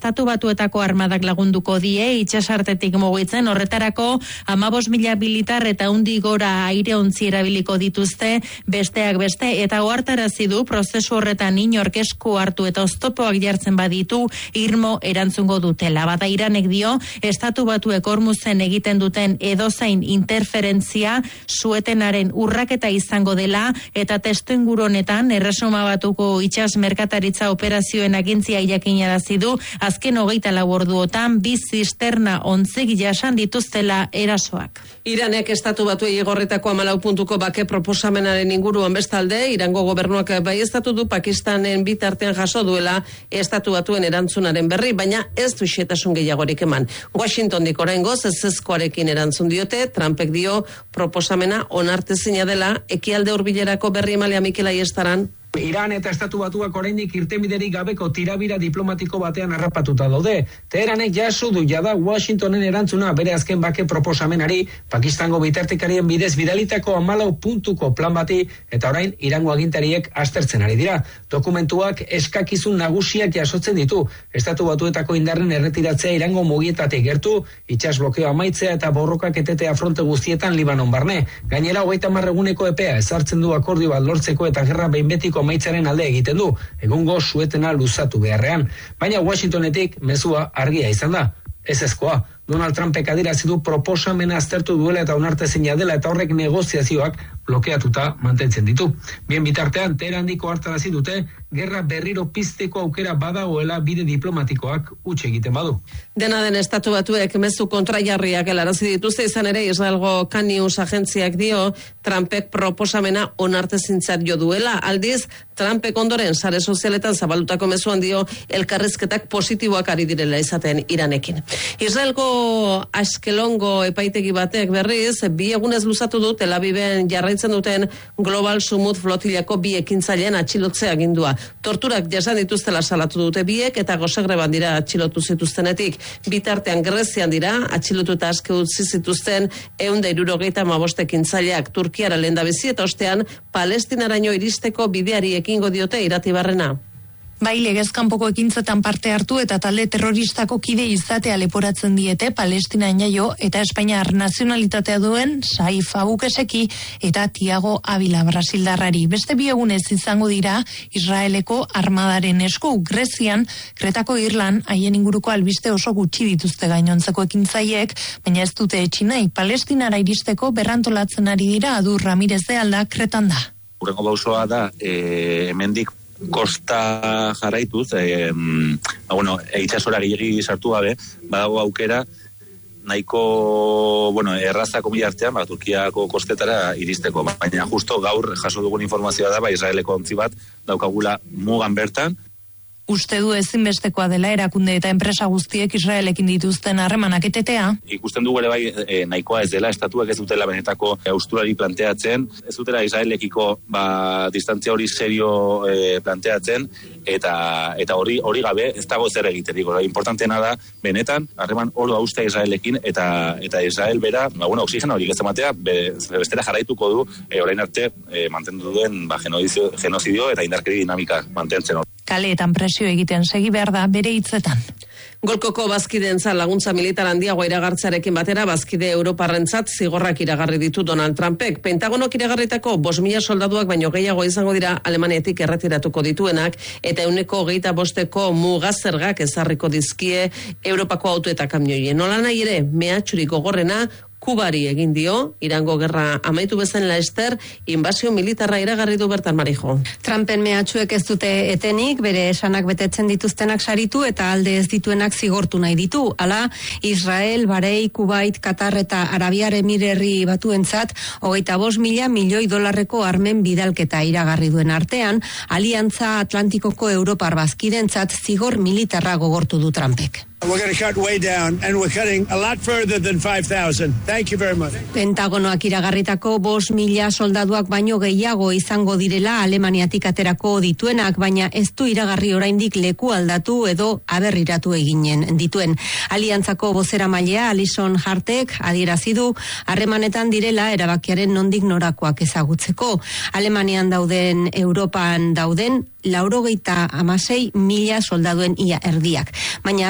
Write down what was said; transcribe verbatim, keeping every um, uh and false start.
Estatu Batuetako armadak lagunduko die itsasartetik mugitzen, horretarako hamabost mila militar eta hundi gora aireontzi erabiliko dituzte besteak beste, eta ohartarazi du prozesu horretan inork esku hartu eta oztopoak jartzen baditu irmo erantzungo dutela. Bada Iranek dio, Estatu Batuek Hormuzen egiten duten edozein interferentzia suetenaren urraketa izango dela, eta testuinguru honetan Erresuma Batuko itsas merkataritza operazioen agentzia jakinarazi du azken hogeita lau orduotan bi zisterna ontzik jasan dituztela erasoak. Iranek Estatu Batuei egorretako hamalau puntuko bake proposamenaren inguruan bestalde, Irango gobernuak baieztatu du Pakistanen bitartean jaso duela Estatu Batuen erantzunaren berri, baina ez du xehetasun gehiagorik eman. Washingtondik oraingoz ezezkoarekin erantzun diote, Trumpek dio proposamena onartezina dela, ekialde hurbilerako berri emailea Mikel Aiestaran. Iran eta Estatu Batuak oraindik irtenbiderik gabeko tirabira diplomatiko batean harrapatuta daude. Teheranek jaso du jada Washingtonen erantzuna bere azken bake proposamenari, Pakistango bitartekarien bidez bidalitako hamalau puntuko plan bati, eta orain Irango agintariek aztertzen ari dira. Dokumentuak eskakizun nagusiak jasotzen ditu. Estatu Batuetako indarren erretiratzea Irango mugietatik gertu, itsas blokeo amaitzea eta borrokak etetea fronte guztietan Libanon barne. Gainera hogeita hamar eguneko epea ezartzen du akordio bat lortzeko eta gerra behin betiko amaitzaren alde egiten du, egungo suetena luzatu beharrean. Baina Washingtonetik mezua argia izan da, ezezkoa. Donald Trumpek adierazi du proposamena aztertu duela eta onartezina dela, eta horrek negoziazioak blokeatuta mantentzen ditu. Bien bitartean, Teherandiko hartarazi dute, gerra berriro pizteko aukera badagoela bide diplomatikoak huts egiten badu. Dena den Estatu Batuek mezu kontrajarriak helarazi dituzte, izan ere Israelgo Kan News agentziak dio Trumpek proposamena onartezintzat jo duela. Aldiz, Trumpek ondoren sare sozialetan zabalutako mezuan dio elkarrizketak positiboak ari direla izaten Iranekin. Israelgo Askelongo epaitegi batek berriz, bi egunez luzatu du Tel Aviven jarraitzen duten Global Sumut flotilako bi ekintzaileen atxilotzea agindua. Torturak jasan dituztela salatu dute biek, eta gosegreban dira atxilotu zituztenetik. Bitartean Grezian dira atxilotu eta aske utzi zituzten ehun eta hirurogeita hamabost ekintzaileak. Turkiara lehendabizi eta ostean Palestinaraino iristeko bideari ekingo diote Iratibarrena. Bai, legezkanpoko ekintzetan parte hartu eta talde terroristako kide izatea leporatzen diete Palestinan jaio eta Espainiar nazionalitatea duen Saif Abukeseki eta Tiago Avila brasildarrari. Beste bi egunez izango dira Israeleko armadaren esku. Grezian, Kretako Irlan, haien inguruko albiste oso gutxi dituzte gainontzeko ekintzaiek, baina ez dute etxi nahi. Palestinara iristeko berrantolatzen ari dira, Adur Ramirez de Alda, Kretan da. Urrengo bauzoa da, e, hemendik kosta jarraituz, e, ba, bueno, itxasora gehiagi sartu gabe, badago aukera nahiko, bueno, errazako mila artean, ba, Turkiako kostetara iristeko. Baina justo gaur jaso dugun informazioa da, ba, Israeleko ontzi bat daukagula mugan bertan. Uste du ezinbestekoa dela erakunde eta enpresa guztiek Israelekin dituzten harremanak etetea. Ikusten dugu ere bai e, nahikoa ez dela, estatuak ez dutela benetako austurari planteatzen, ez dutela Israelekiko ba, distantzia hori serio e, planteatzen, eta eta hori hori gabe ez dago zer egiterik. Importanteena da benetan harreman oro austea Israelekin, eta eta Israel bera, ba, bueno, oxigeno hori gezematea, be, bestera jarraituko du e, orain arte e, mantendu duen ba, genozidio, genozidio eta indarkeri dinamika mantentzen. Kaleetan presio egiten segi behar da bere hitzetan. Golkoko bazkideentzat laguntza militar handiagoa iragartzearekin batera, bazkide Europarrentzat zigorrak iragarri ditu Donald Trumpek. Pentagonok iragarritako bost mila soldaduak baino gehiago izango dira Alemaniatik erretiratuko dituenak, eta ehuneko hogeita bosteko mugazergak ezarriko dizkie Europako auto eta kamioien. Nola nahi ere, mehatxurik gogorrena Kubari egin dio, Irango gerra amaitu bezen laester, inbasio militarra iragarri du bertan, Marijo. Trumpen mehatxuek ez dute etenik, bere esanak betetzen dituztenak saritu eta alde ez dituenak zigortu nahi ditu. Hala, Israel, Barei, Kuwait, Katar eta Arabiar Emirerri batuentzat, hogeita bost mila milioi dolarreko armen bidalketa iragarri duen artean, Aliantza Atlantikoko Europar bazkidentzat zigor militarra gogortu du Trumpek. We're going to cut way down, and we're cutting a lot further than five thousand. Thank you very much. Pentagonoak iragarritako bost mila soldaduak baino gehiago izango direla Alemaniatik aterako dituenak, baina ez du iragarri oraindik leku aldatu edo aberriratu eginen dituen. Aliantzako bozeramailea Alison Hartek adierazi du harremanetan direla erabakiaren nondik norakoak ezagutzeko. Alemanian dauden, Europan dauden, laurogeita hamasei mila soldaduen ia erdiak. Baina